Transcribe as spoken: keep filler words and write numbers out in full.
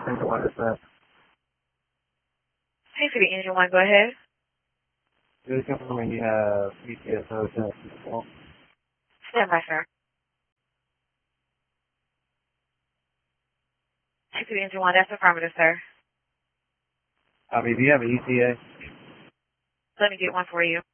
Engine one, is that? Hey, City Engine one, go ahead. Just confirming you have P T S O ten. Stand by, sir. Hey, City Engine one, that's affirmative, sir. I mean, do you have an E T A? Let me get one for you.